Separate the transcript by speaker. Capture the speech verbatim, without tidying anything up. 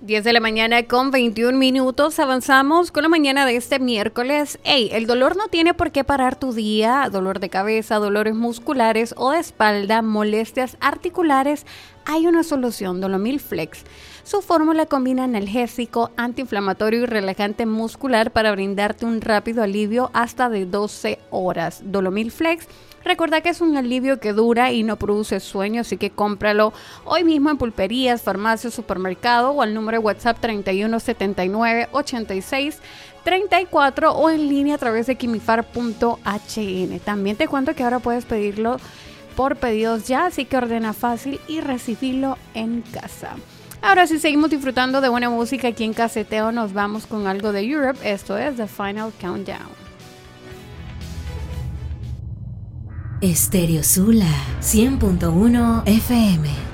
Speaker 1: diez de la mañana con veintiún minutos. Avanzamos con la mañana de este miércoles. Hey, el dolor no tiene por qué parar tu día. Dolor de cabeza, dolores musculares o de espalda, molestias articulares. Hay una solución, Dolomil Flex. Su fórmula combina analgésico, antiinflamatorio y relajante muscular para brindarte un rápido alivio hasta de doce horas. Dolomil Flex. Recuerda que es un alivio que dura y no produce sueño, así que cómpralo hoy mismo en pulperías, farmacias, supermercado o al número de WhatsApp treinta y uno setenta y nueve ochenta y seis treinta y cuatro o en línea a través de quimifar punto h n. También te cuento que ahora puedes pedirlo por pedidos ya, así que ordena fácil y recibirlo en casa. Ahora sí, seguimos disfrutando de buena música aquí en Caseteo. Nos vamos con algo de Europe. Esto es The Final Countdown.
Speaker 2: Estéreo Sula cien punto uno F M.